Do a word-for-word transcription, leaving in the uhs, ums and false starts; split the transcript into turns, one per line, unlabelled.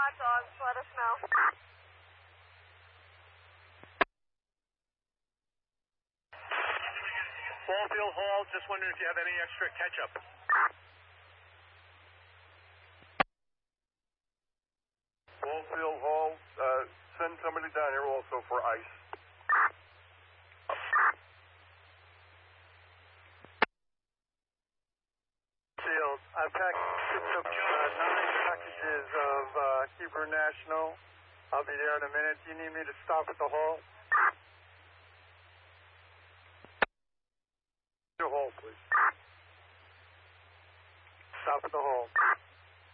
hot dogs. Let us know.
Ballfield Hall, just wondering if you have any extra ketchup.
Ballfield Hall, uh, send somebody down here also for ice. Field, I packed, took uh, nine packages of uh, Hebrew National. I'll be there in a minute. Do you need me to stop at the hall? The hall, please. Stop at the hall.